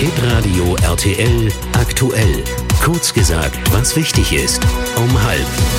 Hitradio RTL aktuell. Kurz gesagt, was wichtig ist. Um 12:30.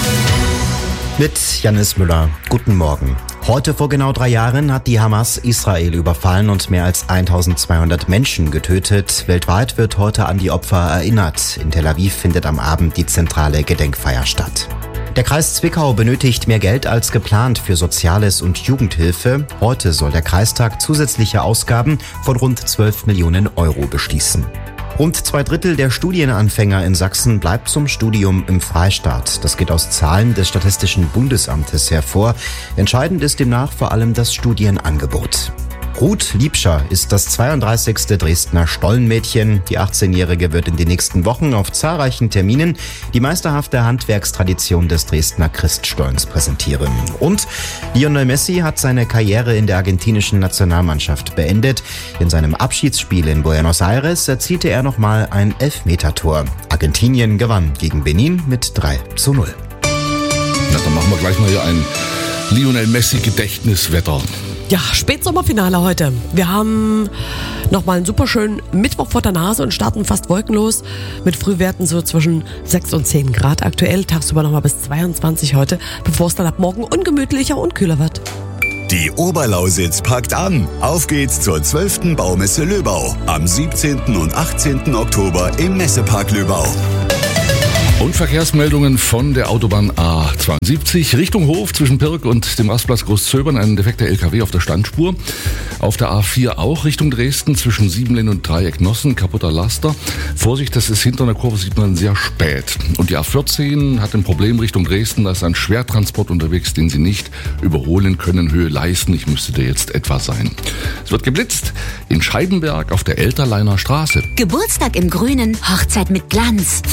Mit Janis Müller. Guten Morgen. Heute vor genau 3 Jahren hat die Hamas Israel überfallen und mehr als 1200 Menschen getötet. Weltweit wird heute an die Opfer erinnert. In Tel Aviv findet am Abend die zentrale Gedenkfeier statt. Der Kreis Zwickau benötigt mehr Geld als geplant für Soziales und Jugendhilfe. Heute soll der Kreistag zusätzliche Ausgaben von rund 12 Millionen Euro beschließen. Rund 2/3 der Studienanfänger in Sachsen bleibt zum Studium im Freistaat. Das geht aus Zahlen des Statistischen Bundesamtes hervor. Entscheidend ist demnach vor allem das Studienangebot. Ruth Liebscher ist das 32. Dresdner Stollenmädchen. Die 18-Jährige wird in den nächsten Wochen auf zahlreichen Terminen die meisterhafte Handwerkstradition des Dresdner Christstollens präsentieren. Und Lionel Messi hat seine Karriere in der argentinischen Nationalmannschaft beendet. In seinem Abschiedsspiel in Buenos Aires erzielte er nochmal ein Elfmetertor. Argentinien gewann gegen Benin mit 3:0. Na, dann machen wir gleich mal hier ein Lionel Messi Gedächtniswetter. Ja, Spätsommerfinale heute. Wir haben nochmal einen super schönen Mittwoch vor der Nase und starten fast wolkenlos mit Frühwerten so zwischen 6 und 10 Grad aktuell. Tagsüber nochmal bis 22 heute, bevor es dann ab morgen ungemütlicher und kühler wird. Die Oberlausitz packt an. Auf geht's zur 12. Baumesse Löbau am 17. und 18. Oktober im Messepark Löbau. Und Verkehrsmeldungen von der Autobahn A72 Richtung Hof zwischen Pirk und dem Rastplatz Großzöbern. Ein defekter LKW auf der Standspur. Auf der A4 auch Richtung Dresden zwischen Siebenlehn und Dreieck Nossen, kaputter Laster. Vorsicht, das ist hinter einer Kurve, sieht man sehr spät. Und die A14 hat ein Problem Richtung Dresden. Da ist ein Schwertransport unterwegs, den Sie nicht überholen können. Höhe Leisten, ich müsste da jetzt etwa sein. Es wird geblitzt in Scheibenberg auf der Elterleiner Straße. Geburtstag im Grünen, Hochzeit mit Glanz.